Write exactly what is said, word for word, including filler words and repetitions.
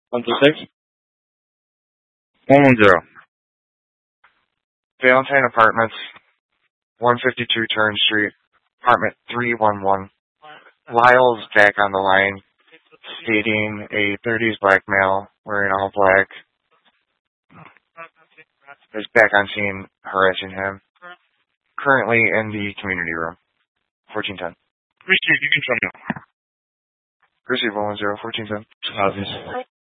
one two six? one one zero. Valentine Apartments, one fifty-two Turn Street, apartment three one one. Lyle's back on the line, stating a thirties black male wearing all black is back on scene harassing him. Currently in the community room, fourteen ten. Receive, you can try now. Receive one one zero, fourteen ten. Obvious.